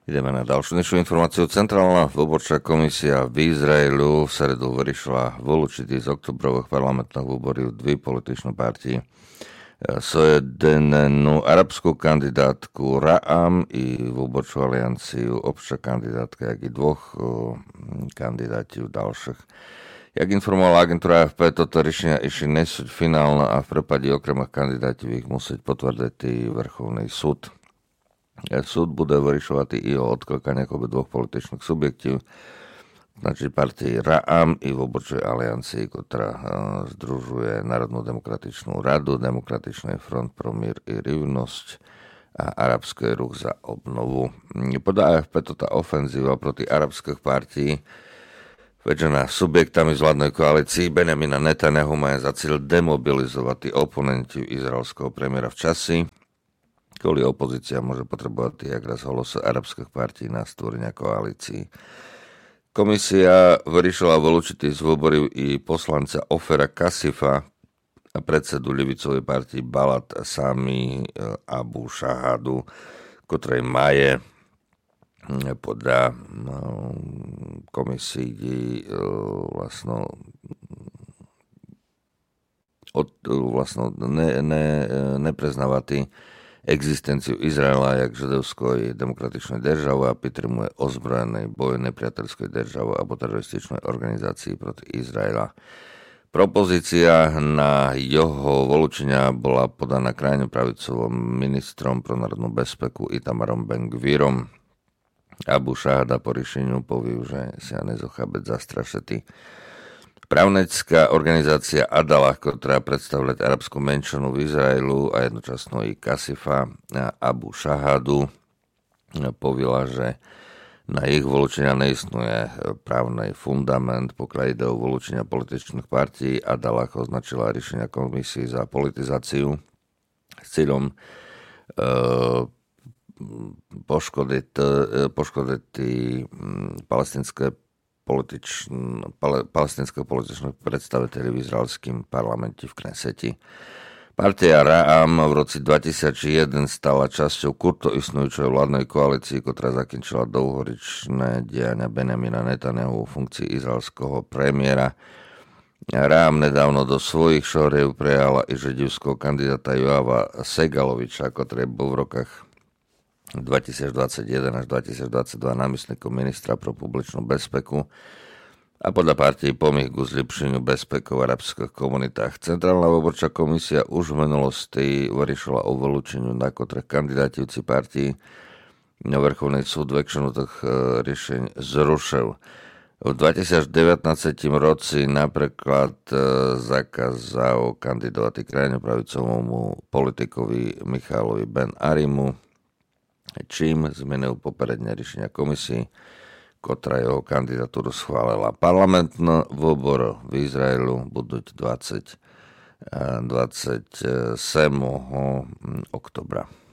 Ideme na ďalšiu dnešnú informáciu. Centrálna výborčá komisia v Izraelu v sredu vyriešila vylúčiť z oktobrových parlamentných výborov dve političné partie. Jednu arabskú kandidátku Ra'am i výborčú alianciu obča kandidátka, jak i dvoch kandidátov ďalších. Jak informovala agentúra AFP, toto riešenia ešte nesúť finálne a v prípade okrem kandidátov ich musieť potvrdiť i Vrchovný súd. Súd bude vyriešovať i o odklakaniach dvoch političných subjektov, znači partii Ra'am i výborčej aliancii, ktorá združuje Národnú demokratičnú radu, Demokratičný front pro mír i rivnosť a Arabský ruch za obnovu. Podľa AFP tá ofenzíva proti arabských partií vedená subjektami z vládnej koalícii Benjamina Netanyahu má za cieľ demobilizovať oponenti izraelského premiéra v časi, kvôli opozícia môže potrebovať jak raz hlasy arabských partí na stvorenia koalícií. Komisia vyriešila vylúčiť z výboru i poslanca Ofera Kasifa a predsedu ľavicovej partii Balad Sami Abu Shahadu, ktorej maje podľa komisii nepreznávati egzistenciu Izraela jak židovskoj demokratičnej državy a підтримує ozbrojený boj nepriateľskej državy alebo terorističnej organizácii proti Izraela. Propozícia na jeho vylúčenia bola podaná krajne pravicovom ministrom pro národnú bezpeku Itamarom Ben-Gvirom. Abu Shahada po riešeniu povie, že sa nezochábeť zastrašetý. Právnická organizácia Adalah, ktorá predstavuje arabskú menšinu v Izraelu a jednočasno i Kasifa a Abu Shahadu, povila, že na ich vylúčenia neistuje právny fundament, pokiaľ ide o vylúčenia političných partí. Adalah označila riešenia komisii za politizáciu s cieľom poškodiť palestinského političných predstaviteľov v izraelským parlamente v Kneseti. Partia Ra'am v roce 2001 stala časťou kurto istujúcej vládnej koalícii, ktorá zakončila dlhoročné diania Benjamina Netanyahu v funkcii izraelského premiéra. Ra'am nedávno do svojich šoriev prijala i židovského kandidáta Joava Segaloviča, ktorý bol v rokách 2021 až 2022 námestníkom ministra pro publičnú bezpeku a podľa partii pomých k zlepšeniu bezpeky v arabských komunitách. Centrálna výborčá komisia už v minulosti vyriešila o vylúčeniu niektorých kandidátov partí. Vrchovný súd väčšinu tých riešení zrušil. V 2019 roci napríklad zakázal kandidovať krajne pravicovému politikovi Michalovi Ben-Arimu, čím zmenil popredne riešenia komisii, ktorá jeho kandidatúru schválila. Parlamentný výbor v Izraelu budú 27. oktobra.